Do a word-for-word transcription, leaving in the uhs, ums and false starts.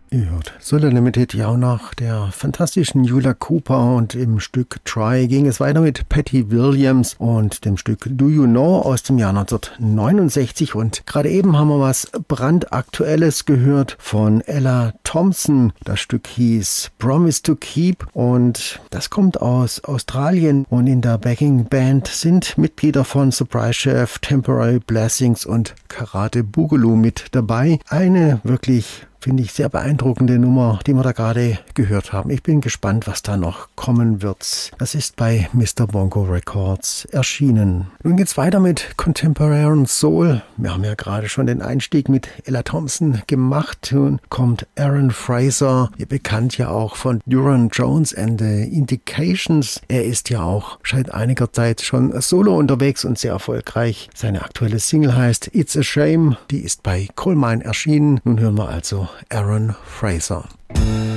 Ihr hört Solar Limited, ja, auch nach der fantastischen Eula Cooper und im Stück Try ging es weiter mit Patty Williams und dem Stück Do You Know aus dem Jahr neunzehnhundertneunundsechzig. Und gerade eben haben wir was brandaktuelles gehört von Ella Thompson. Das Stück hieß Promise to Keep und das kommt aus Australien, und in der Backing Band sind Mitglieder von Surprise Chef, Temporary Blessings und Karate Boogaloo mit dabei. Eine wirklich, finde ich, sehr beeindruckende Nummer, die wir da gerade gehört haben. Ich bin gespannt, was da noch kommen wird. Das ist bei Mister Bongo Records erschienen. Nun geht's weiter mit Contemporary Soul. Wir haben ja gerade schon den Einstieg mit Ella Thompson gemacht. Nun kommt Aaron Fraser, ihr bekannt ja auch von Duran Jones and the Indications. Er ist ja auch seit einiger Zeit schon solo unterwegs und sehr erfolgreich. Seine aktuelle Single heißt It's a Shame. Die ist bei Coal Mine erschienen. Nun hören wir also Aaron Fraser.